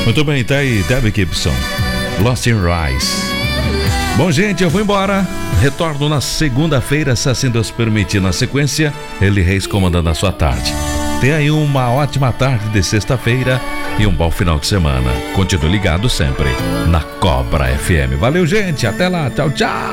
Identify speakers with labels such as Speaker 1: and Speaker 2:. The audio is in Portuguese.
Speaker 1: Muito bem, tá aí Debbie Gibson, Lost in Rise. Bom, gente, eu vou embora. Retorno na segunda-feira, se assim Deus permitir. Na sequência, Eli Reis comandando a sua tarde. Tenha aí uma ótima tarde de sexta-feira e um bom final de semana. Continue ligado sempre na Cobra FM. Valeu, gente. Até lá. Tchau, tchau.